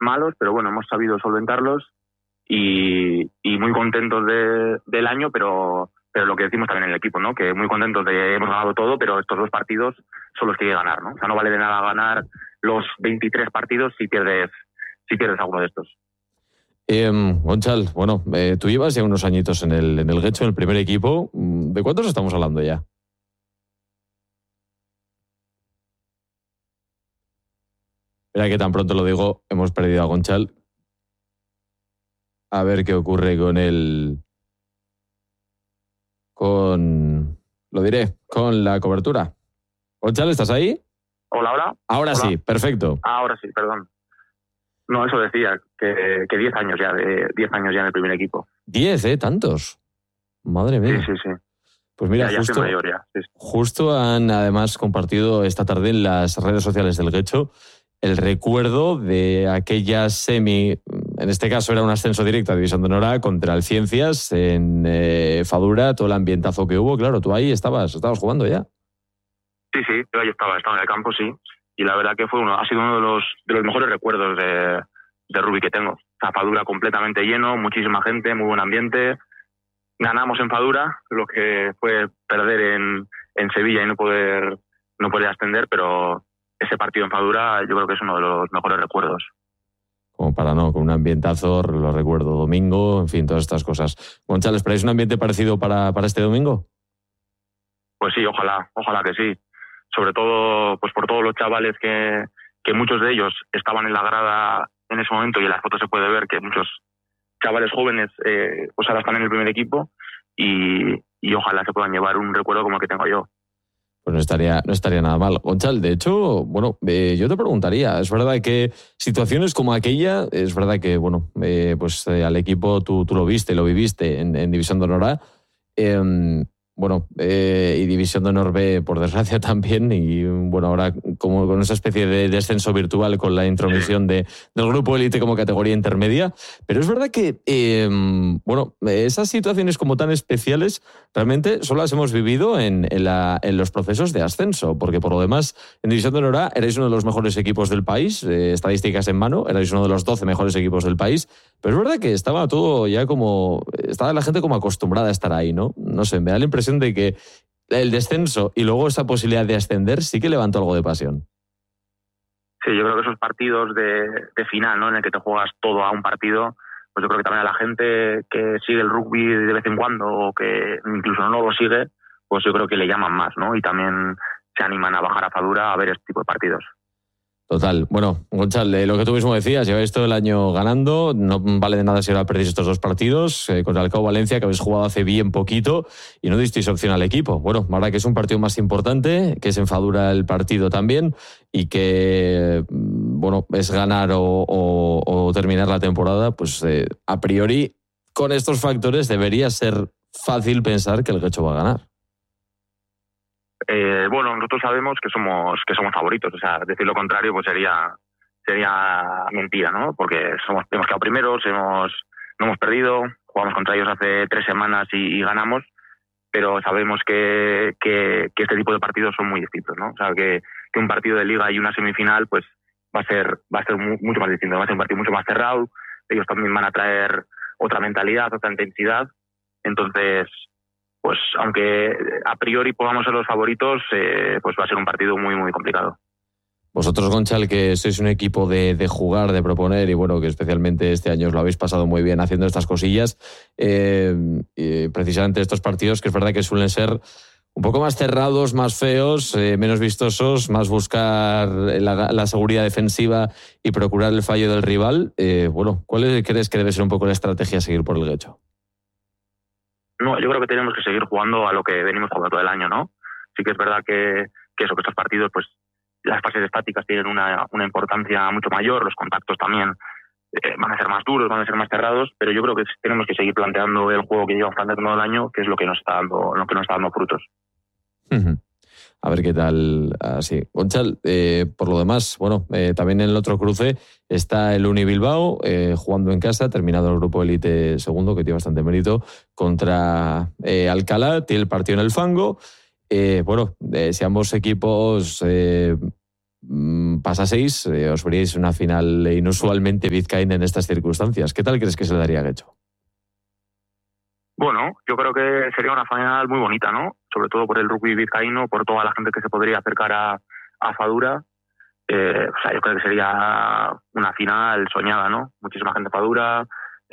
malos, pero bueno, hemos sabido solventarlos y muy contentos del año, pero lo que decimos también en el equipo, ¿no? Que muy contentos de hemos ganado todo, pero estos 2 partidos son los que hay que ganar, ¿no? O sea, no vale de nada ganar los 23 partidos si pierdes alguno de estos. Gonçal, bueno, tú llevas ya unos añitos en el Guecho, en el primer equipo. ¿De cuántos estamos hablando ya? Mira que tan pronto lo digo, hemos perdido a Gonçal. A ver qué ocurre con la cobertura. Gonçal, ¿estás ahí? Hola. Ahora sí, perfecto. Ahora sí, perdón. No, eso decía, que 10 años ya, 10 años ya en el primer equipo. 10, ¿tantos? Madre mía. Sí. Pues mira, ya soy mayor ya. Sí. Justo han además compartido esta tarde en las redes sociales del Guecho el recuerdo de aquella semi, en este caso era un ascenso directo a División de Honor A contra el Ciencias en Fadura, todo el ambientazo que hubo. Claro, tú ahí estabas jugando ya. Sí, yo ahí estaba en el campo, sí. Y la verdad que ha sido uno de los mejores recuerdos de rugby que tengo. O sea, Fadura completamente lleno, muchísima gente, muy buen ambiente. Ganamos en Fadura, lo que fue perder en Sevilla y no poder ascender, pero ese partido en Fadura yo creo que es uno de los mejores recuerdos. Como para no, con un ambientazo, lo recuerdo, domingo, en fin, todas estas cosas. Gonçal, ¿esperáis un ambiente parecido para este domingo? Pues sí, ojalá que sí. Sobre todo pues por todos los chavales que muchos de ellos estaban en la grada en ese momento, y en las fotos se puede ver que muchos chavales jóvenes pues ahora están en el primer equipo y ojalá se puedan llevar un recuerdo como el que tengo yo. Pues no estaría nada mal. Gonçal, de hecho, bueno, yo te preguntaría, es verdad que situaciones como aquella, es verdad que, bueno, pues al equipo tú lo viste, lo viviste en División de Honor A, y División de Honor B, por desgracia, también, y bueno, ahora como con esa especie de descenso virtual con la intromisión del grupo élite como categoría intermedia, pero es verdad que, esas situaciones como tan especiales realmente solo las hemos vivido en los procesos de ascenso, porque por lo demás, en División de Honor A erais uno de los mejores equipos del país, estadísticas en mano, erais uno de los 12 mejores equipos del país, pero es verdad que estaba todo ya estaba la gente como acostumbrada a estar ahí, ¿no? No sé, me da la impresión de que el descenso y luego esa posibilidad de ascender sí que levantó algo de pasión. Sí, yo creo que esos partidos de final, ¿no? En el que te juegas todo a un partido, pues yo creo que también a la gente que sigue el rugby de vez en cuando o que incluso no lo sigue, pues yo creo que le llaman más, ¿no? Y también se animan a bajar a Fadura a ver este tipo de partidos. Total. Bueno, Gonçal, lo que tú mismo decías, lleváis todo el año ganando, no vale de nada si ahora perdéis estos 2 partidos, contra el Cabo Valencia, que habéis jugado hace bien poquito y no disteis opción al equipo. Bueno, ahora que es un partido más importante, que es en Fadura el partido también, y que, bueno, es ganar o terminar la temporada, pues a priori, con estos factores debería ser fácil pensar que el Guecho va a ganar. Nosotros sabemos que somos favoritos, o sea, decir lo contrario pues sería mentira, ¿no? Porque hemos quedado primeros, no hemos perdido, jugamos contra ellos hace 3 semanas y ganamos, pero sabemos que este tipo de partidos son muy distintos, ¿no? O sea, que un partido de liga y una semifinal pues va a ser mucho más distinto, va a ser un partido mucho más cerrado, ellos también van a traer otra mentalidad, otra intensidad, entonces pues aunque a priori podamos ser los favoritos, pues va a ser un partido muy, muy complicado. Vosotros, Gonçal, que sois un equipo de jugar, de proponer, y bueno, que especialmente este año os lo habéis pasado muy bien haciendo estas cosillas, precisamente estos partidos que es verdad que suelen ser un poco más cerrados, más feos, menos vistosos, más buscar la seguridad defensiva y procurar el fallo del rival. ¿Cuál crees que debe ser un poco la estrategia a seguir por el Guecho? No, yo creo que tenemos que seguir jugando a lo que venimos jugando todo el año, ¿no? Sí que es verdad que estos partidos, pues las fases estáticas tienen una importancia mucho mayor, los contactos también van a ser más duros, van a ser más cerrados, pero yo creo que tenemos que seguir planteando el juego que llevamos planteando todo el año, que es lo que nos está dando frutos. Uh-huh. A ver qué tal así. Gonçal, por lo demás, también en el otro cruce está el Uni Bilbao, jugando en casa, terminado el grupo élite segundo, que tiene bastante mérito, contra Alcalá, tiene el partido en el fango. Si ambos equipos pasaseis, os veríais una final inusualmente vizcaína en estas circunstancias. ¿Qué tal crees que se le daría a Getxo? Bueno, yo creo que sería una final muy bonita, ¿no? Sobre todo por el rugby vizcaíno, por toda la gente que se podría acercar a Fadura. Yo creo que sería una final soñada, ¿no? Muchísima gente Fadura,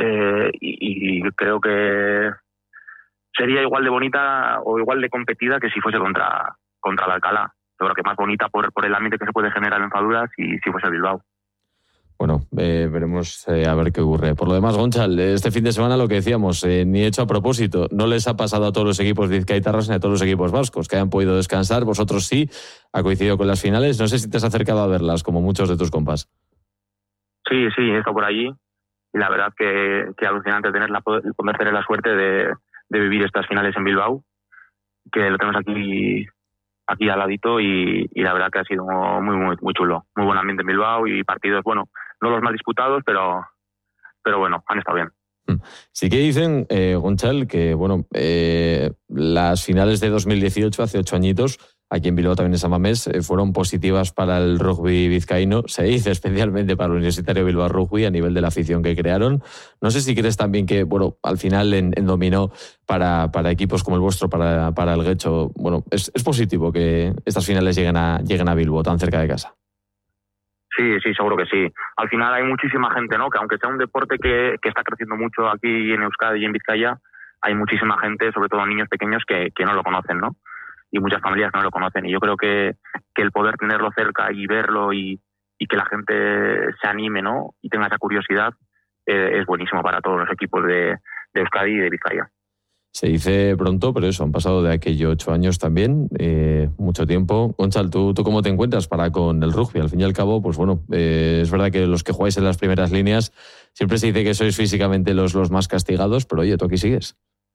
y creo que sería igual de bonita o igual de competida que si fuese contra el Alcalá. Yo creo que más bonita por el ambiente que se puede generar en Fadura si fuese Bilbao. Bueno, veremos a ver qué ocurre. Por lo demás, Gonchal, este fin de semana lo que decíamos, ni hecho a propósito, no les ha pasado a todos los equipos vizcaitarras ni a todos los equipos vascos que hayan podido descansar. Vosotros sí, ha coincidido con las finales. No sé si te has acercado a verlas, como muchos de tus compas. Sí, he estado por allí y la verdad que alucinante poder tener la suerte de vivir estas finales en Bilbao, que lo tenemos aquí al ladito y la verdad que ha sido muy, muy, muy chulo. Muy buen ambiente en Bilbao y partidos, bueno, no los más disputados, pero bueno, han estado bien. Sí que dicen, Gonchal, que bueno, las finales de 2018, hace 8 añitos, aquí en Bilbao también en San Mamés, fueron positivas para el rugby vizcaíno. Se dice especialmente para el Universitario Bilbao Rugby a nivel de la afición que crearon. No sé si crees también que, bueno, al final en dominó para equipos como el vuestro, para el Getxo, bueno, es positivo que estas finales lleguen a Bilbao, tan cerca de casa. Sí, seguro que sí. Al final hay muchísima gente, ¿no? Que aunque sea un deporte que está creciendo mucho aquí en Euskadi y en Vizcaya, hay muchísima gente, sobre todo niños pequeños, que no lo conocen, ¿no? Y muchas familias no lo conocen. Y yo creo que el poder tenerlo cerca y verlo y que la gente se anime, ¿no? Y tenga esa curiosidad, es buenísimo para todos los equipos de Euskadi y de Vizcaya. Se dice pronto, pero eso, han pasado de aquello 8 años también, mucho tiempo. Gonchal, ¿tú cómo te encuentras con el rugby? Al fin y al cabo, pues bueno, es verdad que los que jugáis en las primeras líneas siempre se dice que sois físicamente los más castigados, pero oye, tú aquí sigues.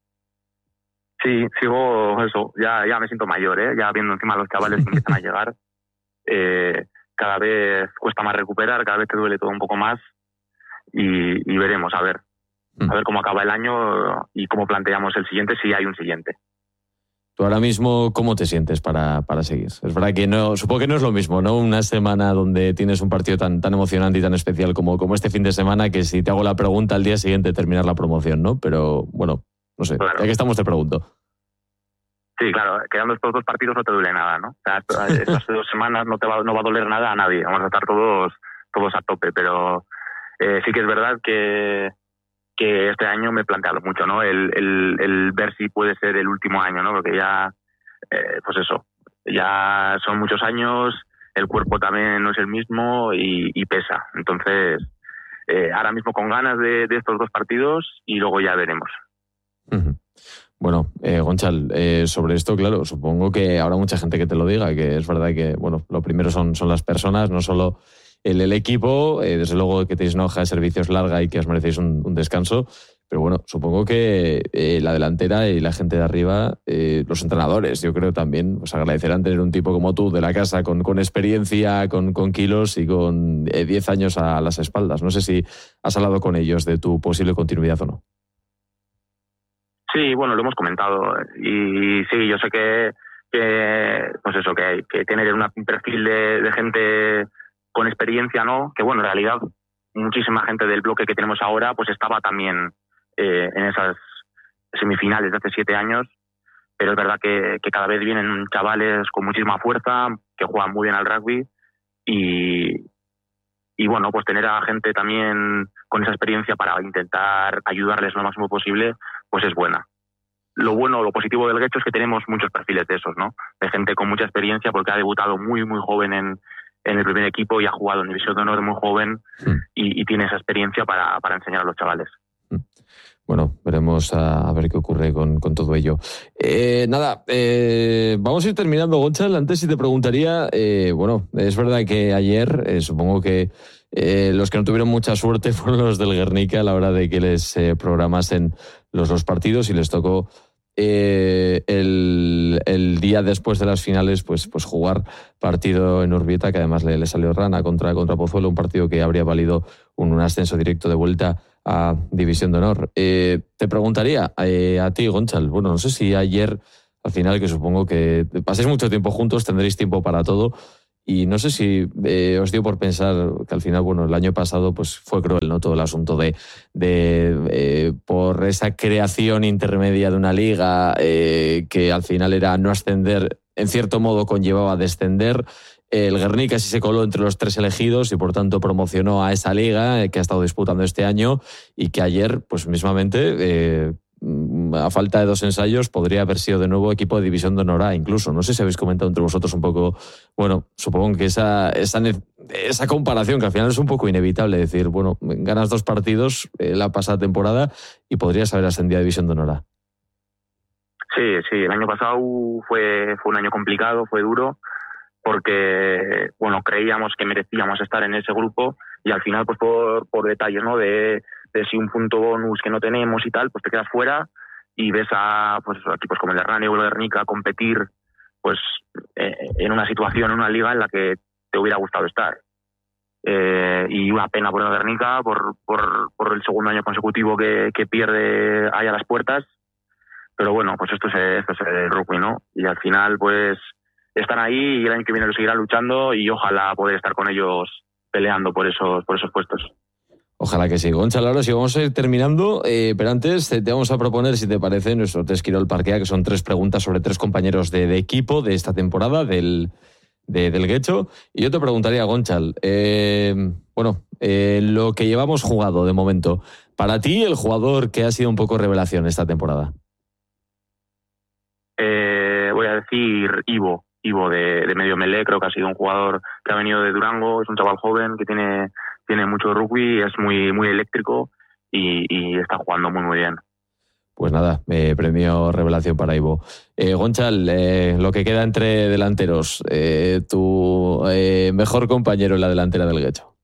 Sí, sigo eso, ya me siento mayor, ya viendo encima a los chavales que empiezan a llegar. Cada vez cuesta más recuperar, cada vez te duele todo un poco más y veremos, a ver cómo acaba el año y cómo planteamos el siguiente, si hay un siguiente. Tú ahora mismo, ¿cómo te sientes para seguir? Es verdad que supongo que no es lo mismo, ¿no? Una semana donde tienes un partido tan emocionante y tan especial como este fin de semana, que si te hago la pregunta al día siguiente terminar la promoción, ¿no? Pero bueno, no sé, claro. Ya que estamos te pregunto. Sí, claro, quedando estos 2 partidos no te duele nada, ¿no? O sea, estas 2 semanas no va a doler nada a nadie, vamos a estar todos a tope, pero sí que es verdad que este año me he planteado mucho, ¿no? El ver si puede ser el último año, ¿no? Porque ya, pues eso, ya son muchos años, el cuerpo también no es el mismo y pesa. Entonces, ahora mismo con ganas de estos 2 partidos y luego ya veremos. Uh-huh. Bueno, Gonchal, sobre esto, claro, supongo que habrá mucha gente que te lo diga, que es verdad que, bueno, lo primero son las personas, no solo el equipo, desde luego que tenéis una hoja de servicios larga y que os merecéis un descanso, pero bueno, supongo que la delantera y la gente de arriba, los entrenadores, yo creo también, os agradecerán tener un tipo como tú de la casa, con experiencia, con kilos y con 10 años a las espaldas. No sé si has hablado con ellos de tu posible continuidad o no. Sí, bueno, lo hemos comentado y sí, yo sé que pues eso, que hay que tener un perfil de gente con experiencia, ¿no? Que bueno, en realidad muchísima gente del bloque que tenemos ahora pues estaba también en esas semifinales de hace 7 años, pero es verdad que cada vez vienen chavales con muchísima fuerza, que juegan muy bien al rugby y bueno, pues tener a gente también con esa experiencia para intentar ayudarles lo máximo posible, pues es buena. Lo positivo del Getxo es que tenemos muchos perfiles de esos, ¿no? De gente con mucha experiencia porque ha debutado muy, muy joven en el primer equipo y ha jugado en División de Honor muy joven y tiene esa experiencia para enseñar a los chavales. Bueno, veremos a ver qué ocurre con todo ello. Vamos a ir terminando, Gonchal. Antes sí te preguntaría, bueno, es verdad que ayer, supongo que los que no tuvieron mucha suerte fueron los del Guernica a la hora de que les programasen los 2 partidos y les tocó el día después de las finales pues jugar partido en Urbieta, que además le salió rana contra Pozuelo, un partido que habría valido un ascenso directo de vuelta a División de Honor. Te preguntaría a ti, Gonchal, bueno, no sé si ayer, al final, que supongo que paséis mucho tiempo juntos, tendréis tiempo para todo, Y no sé si os dio por pensar que al final, bueno, el año pasado pues fue cruel, ¿no? Todo el asunto por esa creación intermedia de una liga que al final era no ascender, en cierto modo conllevaba descender. El Guernica sí se coló entre los 3 elegidos y por tanto promocionó a esa liga que ha estado disputando este año y que ayer, pues mismamente, a falta de 2 ensayos, podría haber sido de nuevo equipo de División de Honor A incluso. No sé si habéis comentado entre vosotros un poco, bueno, supongo que esa comparación que al final es un poco inevitable, decir, bueno, ganas 2 partidos la pasada temporada y podrías haber ascendido a División de Honor A. Sí, el año pasado fue un año complicado, fue duro, porque bueno, creíamos que merecíamos estar en ese grupo y al final pues por detalles, ¿no? De si un punto bonus que no tenemos y tal, pues te quedas fuera y ves a pues equipos como el Hernani o el Guernica competir pues en una situación, en una liga en la que te hubiera gustado estar. Y una pena por el Guernica por el segundo año consecutivo que pierde ahí a las puertas, pero bueno, pues esto es el rugby, ¿no? Y al final pues están ahí y el año que viene lo seguirán luchando y ojalá poder estar con ellos peleando por esos puestos. Ojalá que sí. Gonçal, ahora sí vamos a ir terminando, pero antes te vamos a proponer, si te parece, nuestro test Quirol Parkea, que son 3 preguntas sobre 3 compañeros de equipo de esta temporada del Getxo. Y yo te preguntaría, Gonçal, lo que llevamos jugado de momento, para ti, el jugador que ha sido un poco revelación esta temporada. Voy a decir Ivo de Medio Melé. Creo que ha sido un jugador que ha venido de Durango, es un chaval joven que tiene mucho rugby, es muy eléctrico y está jugando muy bien. Pues nada, premio revelación para Ivo. Gonçal, lo que queda entre delanteros, tu mejor compañero en la delantera del Getxo.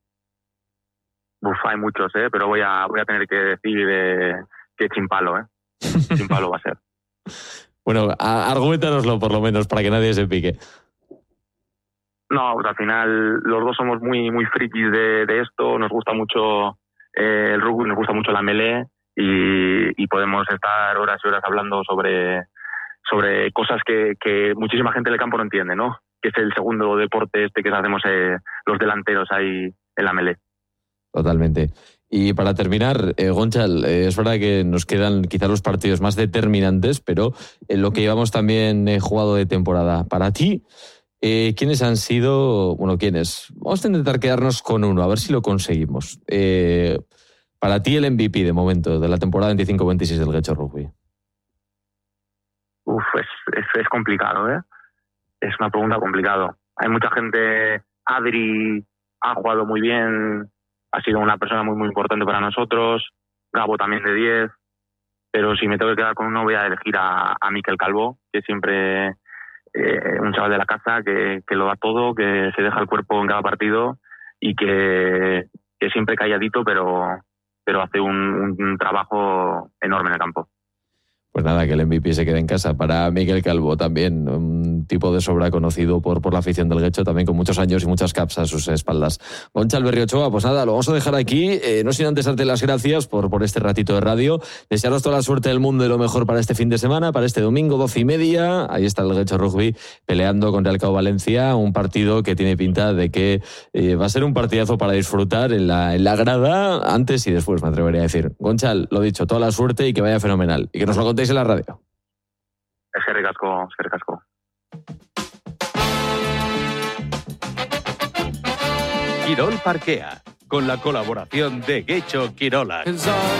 Hay muchos, pero voy a tener que decir que Chimpalo, Chimpalo va a ser. Bueno, arguméntanoslo por lo menos para que nadie se pique. No, pues al final los dos somos muy frikis de esto, nos gusta mucho el rugby, nos gusta mucho la melee y podemos estar horas y horas hablando sobre cosas que muchísima gente del campo no entiende, ¿no? Que es el segundo deporte que hacemos los delanteros ahí en la melee. Totalmente. Y para terminar, Gonçal, es verdad que nos quedan quizás los partidos más determinantes, pero en lo que llevamos también jugado de temporada. Para ti, ¿quiénes han sido? Bueno, ¿quiénes? Vamos a intentar quedarnos con uno, a ver si lo conseguimos. Para ti, el MVP de momento, de la temporada 25-26 del Getxo Rugby. Es complicado, Es una pregunta complicada. Hay mucha gente. Adri ha jugado muy bien, ha sido una persona muy importante para nosotros. Gabo también de 10. Pero si me tengo que quedar con uno, voy a elegir a Miquel Calvo, que siempre un chaval de la casa que lo da todo, que se deja el cuerpo en cada partido y que siempre calladito, pero hace un trabajo enorme en el campo. Pues nada, que el MVP se quede en casa. Para Miquel Calvo también, un tipo de sobra conocido por la afición del Getxo, también con muchos años y muchas caps a sus espaldas. Gonçal Berriochoa, pues nada, lo vamos a dejar aquí. No sin antes darte las gracias por este ratito de radio. Desearos toda la suerte del mundo y lo mejor para este fin de semana, para este domingo, 12:30. Ahí está el Getxo Rugby peleando contra el CAO Valencia, un partido que tiene pinta de que va a ser un partidazo para disfrutar en la grada, antes y después, me atrevería a decir. Gonçal, lo dicho, toda la suerte y que vaya fenomenal. Y que nos lo contéis en la radio. Eskerrik asko. Quirol Parkea, con la colaboración de Getxo Quirolak.